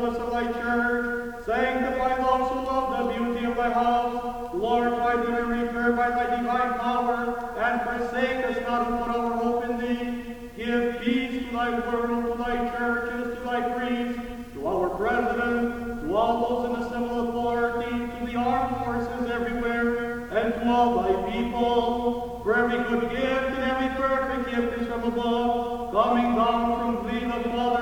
service of thy church. Sanctify those who love the beauty of thy house. Glorify thee and return by thy divine power, and forsake us not who put our hope in thee. Give peace to thy world, to thy churches, to thy priests, to our president, to all those in the civil authority, to the armed forces everywhere, and to all thy people. For every good gift and every perfect gift is from above, coming down from thee, the Father,